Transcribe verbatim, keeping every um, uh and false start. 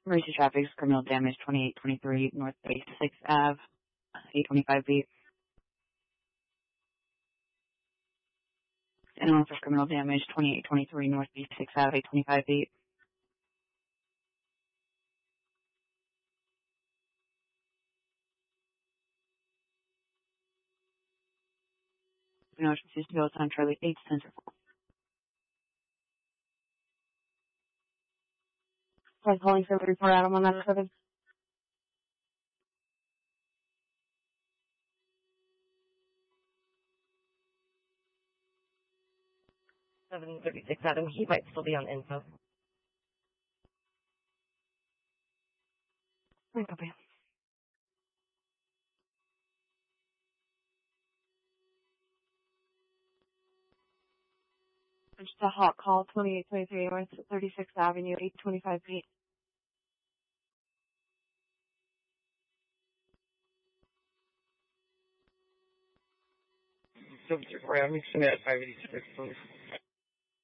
Emergency traffic is criminal damage twenty-eight twenty-three North eighty-sixth Avenue, eight twenty-five feet. Anyone for criminal damage twenty-eight twenty-three North eighty-sixth Avenue, eight twenty-five feet. No, it's to go time Charlie eight Center. Sorry, calling seven three four Adam on that seven. seven thirty-six Adam, he might still be on info. Right, copy. Just a hot call, twenty-eight twenty-three North thirty-sixth Avenue, eight twenty-five feet. seven three four Adam, you can send me at five eighty-six, please.